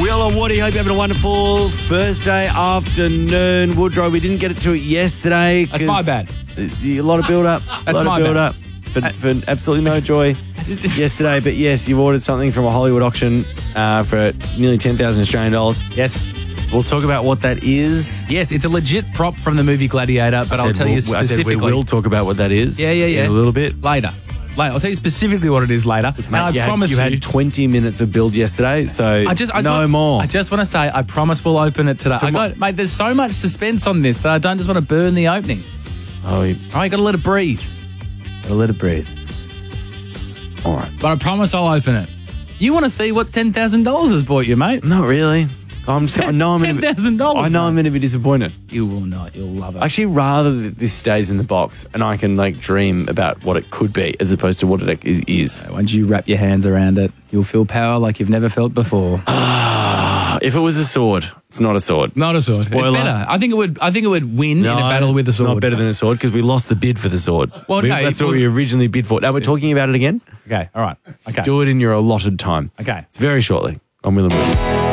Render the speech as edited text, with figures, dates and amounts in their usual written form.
Will and Woody, hope you're having a wonderful Thursday afternoon. Woodrow, we didn't get to it yesterday. That's my bad. A lot of build-up. That's my bad. For absolutely no joy yesterday. But yes, you ordered something from a Hollywood auction for nearly 10,000 Australian dollars. Yes. We'll talk about what that is. Yes, it's a legit prop from the movie Gladiator, but I'll tell you specifically. I said we will talk about what that is. Yeah. In a little bit. Later. I'll tell you specifically what it is later. Mate, and I promise you had 20 minutes of build yesterday, so no more. I just want to say, I promise we'll open it today. Mate, there's so much suspense on this that I don't just want to burn the opening. Oh, you got to let it breathe. Got to let it breathe. All right. But I promise I'll open it. You want to see what $10,000 has bought you, mate? Not really. I know I'm $10,000. I know I'm going to be disappointed. You will not. You'll love it. Actually, rather that this stays in the box and I can dream about what it could be as opposed to what it is. Once you wrap your hands around it, you'll feel power like you've never felt before. If it was a sword, it's not a sword. Not a sword. Spoiler. It's better. I think it would win in a battle with a sword. Not better than a sword because we lost the bid for the sword. Well, that's what we originally bid for. Now we're talking about it again. Okay. All right. Okay. Do it in your allotted time. Okay. It's very shortly on Will and Woody.